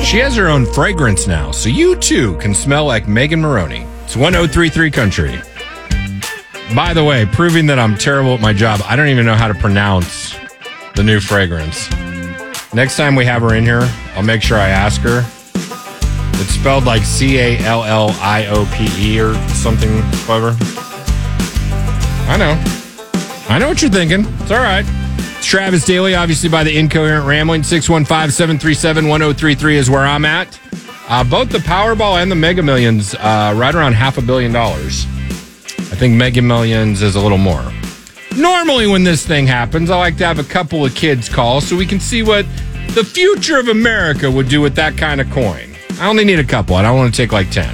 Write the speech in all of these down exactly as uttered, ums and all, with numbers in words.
She has her own fragrance now, so you too can smell like Megan Maroney. It's one oh three three Country. By the way, proving that I'm terrible at my job, I don't even know how to pronounce the new fragrance. Next time we have her in here, I'll make sure I ask her. It's spelled like C A L L I O P E or something clever. I know. I know what you're thinking. It's all right. It's Travis Daly, obviously by the Incoherent Rambling. six one five, seven three seven, one oh three three is where I'm at. Uh, both the Powerball and the Mega Millions, uh, right around half a billion dollars. I think Mega Millions is a little more. Normally when this thing happens, I like to have a couple of kids call so we can see what the future of America would do with that kind of coin. I only need a couple. I don't want to take like ten.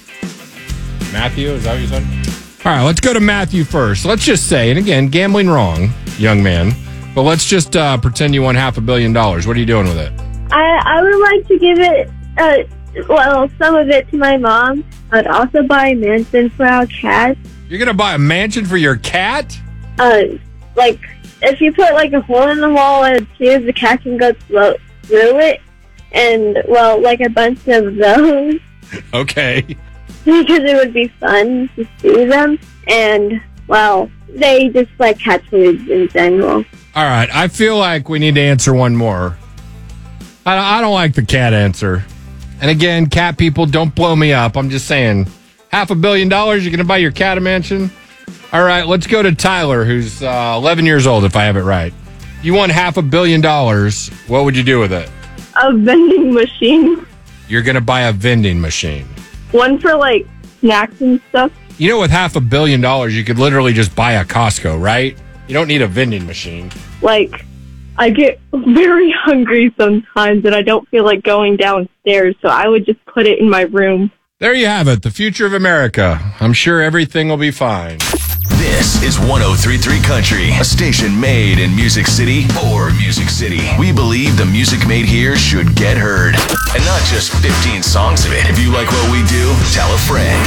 Matthew, is that what you said? All right, let's go to Matthew first. Let's just say, and again, gambling wrong, young man, but let's just uh, pretend you won half a billion dollars. What are you doing with it? I, I would like to give it, uh, well, some of it to my mom. I'd also buy a mansion for our cat. You're going to buy a mansion for your cat? Uh, like, if you put, like, a hole in the wall and see if the cat can go through it, and, well, like a bunch of those. Okay. Because it would be fun to see them, and, well, they just like cat food in general. All right, I feel like we need to answer one more. I, I don't like the cat answer. And again, cat people, don't blow me up. I'm just saying, half a billion dollars, you're going to buy your cat a mansion? All right, let's go to Tyler, who's uh, eleven years old, if I have it right. You won half a billion dollars. What would you do with it? A vending machine. You're going to buy a vending machine. One for, like, snacks and stuff. You know, with half a billion dollars, you could literally just buy a Costco, right? You don't need a vending machine. Like, I get very hungry sometimes, and I don't feel like going downstairs, so I would just put it in my room. There you have it, the future of America. I'm sure everything will be fine. This is one oh three three Country, a station made in Music City for Music City. We believe the music made here should get heard. And not just fifteen songs of it. If you like what we do, tell a friend.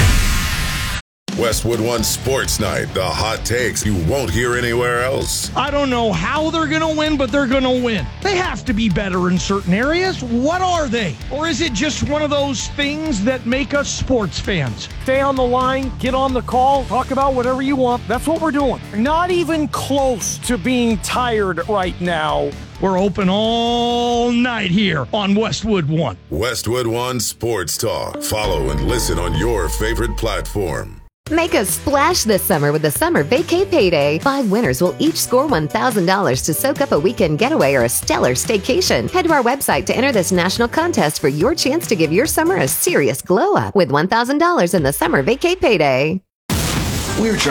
Westwood One Sports Night, the hot takes you won't hear anywhere else. I don't know how they're going to win, but they're going to win. They have to be better in certain areas. What are they? Or is it just one of those things that make us sports fans? Stay on the line, get on the call, talk about whatever you want. That's what we're doing. Not even close to being tired right now. We're open all night here on Westwood One. Westwood One Sports Talk. Follow and listen on your favorite platform. Make a splash this summer with the Summer Vacay Payday. Five winners will each score one thousand dollars to soak up a weekend getaway or a stellar staycation. Head to our website to enter this national contest for your chance to give your summer a serious glow up with one thousand dollars in the Summer Vacay Payday. We're trying